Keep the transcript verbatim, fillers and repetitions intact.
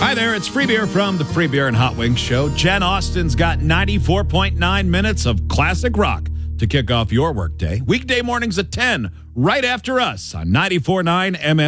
Hi there, it's Free Beer from the Free Beer and Hot Wings Show. Jen Austen's got ninety-four point nine minutes of classic rock to kick off your workday. Weekday mornings at ten, right after us on ninety-four point nine M M.